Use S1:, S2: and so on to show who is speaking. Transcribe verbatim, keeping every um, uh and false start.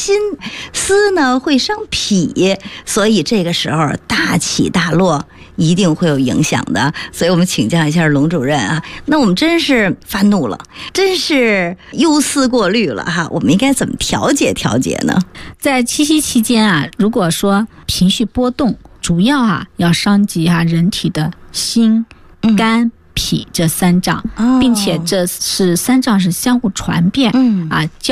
S1: 心，思呢会伤脾，所以这个时候大起大落一定会有影响的。所以我们请教一下龙主任啊，那我们真是发怒了，真是忧思过虑了哈，我们应该怎么调节调节呢？
S2: 在七夕期间啊，如果说情绪波动，主要啊要伤及啊人体的心、肝、脾这三脏，并且这是三脏是相互传变，嗯啊。